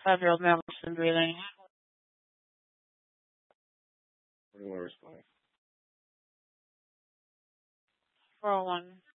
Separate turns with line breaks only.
5-year-old male person breathing.
What do you want to respond?
401.